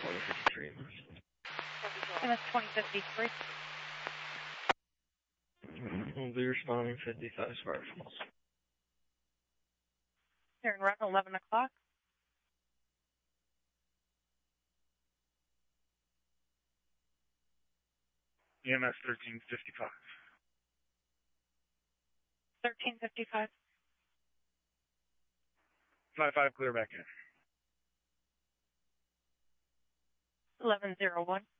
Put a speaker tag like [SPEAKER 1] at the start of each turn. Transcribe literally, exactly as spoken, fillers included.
[SPEAKER 1] twenty fifty-three.
[SPEAKER 2] And that's twenty fifty-three.
[SPEAKER 1] We'll be responding fifty-five Spark Falls.
[SPEAKER 2] Here in route eleven o'clock.
[SPEAKER 3] E M S thirteen fifty-five.
[SPEAKER 2] thirteen fifty-five.
[SPEAKER 3] five five, clear back in.
[SPEAKER 2] eleven oh one.